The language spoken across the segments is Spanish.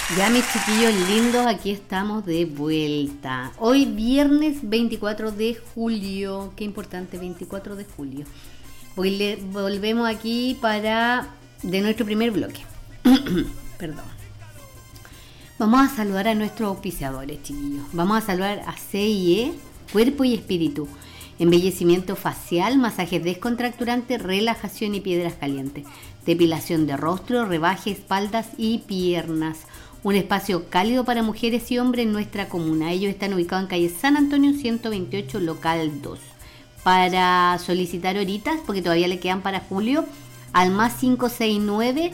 Ya mis chiquillos lindos, aquí estamos de vuelta. Hoy viernes 24 de julio, qué importante, 24 de julio. Volvemos aquí de nuestro primer bloque. Perdón. Vamos a saludar a nuestros auspiciadores, chiquillos. Vamos a saludar a CIE, Cuerpo y Espíritu. Embellecimiento facial, masajes descontracturantes, relajación y piedras calientes. Depilación de rostro, rebaje, espaldas y piernas. Un espacio cálido para mujeres y hombres en nuestra comuna. Ellos están ubicados en calle San Antonio 128, local 2. Para solicitar horitas, porque todavía le quedan para julio, al más 569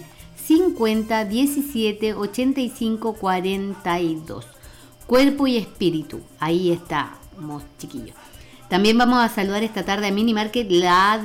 50 17 85 42. Cuerpo y Espíritu. Ahí estamos, chiquillos. También vamos a saludar esta tarde a Mini Market La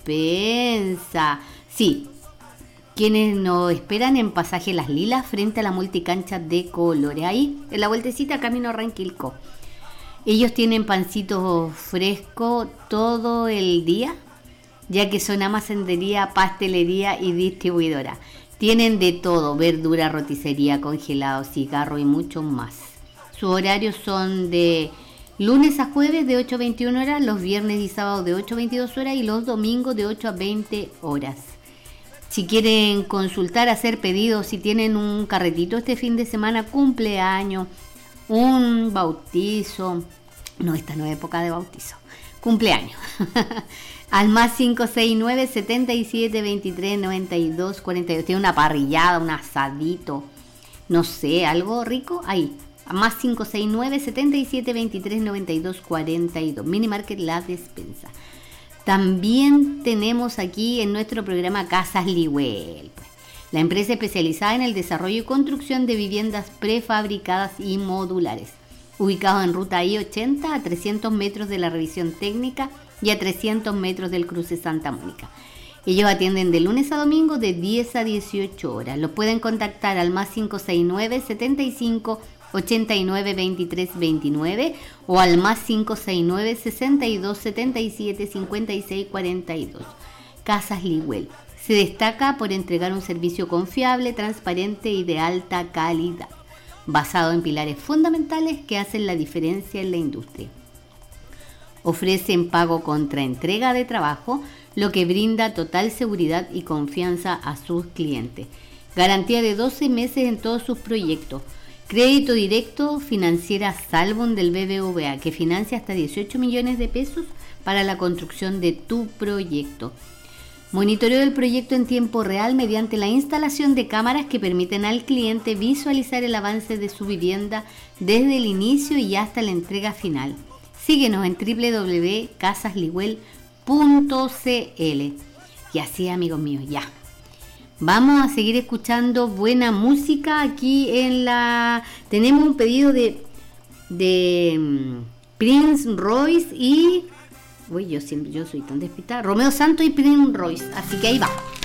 Despensa. Sí, quienes nos esperan en Pasaje Las Lilas frente a la multicancha de colores. Ahí, en la vueltecita camino Ranquilco. Ellos tienen pancitos frescos todo el día, ya que son almacenería, pastelería y distribuidora. Tienen de todo, verdura, roticería, congelado, cigarro y mucho más. Sus horarios son de lunes a jueves de 8 a 21 horas, los viernes y sábados de 8 a 22 horas y los domingos de 8 a 20 horas. Si quieren consultar, hacer pedidos, si tienen un carretito este fin de semana, cumpleaños, un bautizo, no, esta no es época de bautizo, cumpleaños, al más 569 77 23 92 42, tiene una parrillada, un asadito, no sé, algo rico, ahí, más 569 77 23 92 42, Mini Market La Despensa. También tenemos aquí en nuestro programa Casas Ligüel, la empresa especializada en el desarrollo y construcción de viviendas prefabricadas y modulares, ubicado en ruta I-80 a 300 metros de la revisión técnica y a 300 metros del cruce Santa Mónica. Ellos atienden de lunes a domingo de 10 a 18 horas. Los pueden contactar al más 569 75 89 23 29 o al más 569 62 77 56 42. Casas Ligüel se destaca por entregar un servicio confiable, transparente y de alta calidad, basado en pilares fundamentales que hacen la diferencia en la industria. Ofrecen pago contra entrega de trabajo, lo que brinda total seguridad y confianza a sus clientes. Garantía de 12 meses en todos sus proyectos. Crédito directo, financiera Salvon del BBVA, que financia hasta 18 millones de pesos para la construcción de tu proyecto. Monitoreo del proyecto en tiempo real mediante la instalación de cámaras que permiten al cliente visualizar el avance de su vivienda desde el inicio y hasta la entrega final. Síguenos en www.casasligüel.cl. Y así, amigos míos, ya. Vamos a seguir escuchando buena música aquí tenemos un pedido de Prince Royce y... Uy, yo soy tan despistada. Romeo Santos y Prince Royce. Así que ahí va.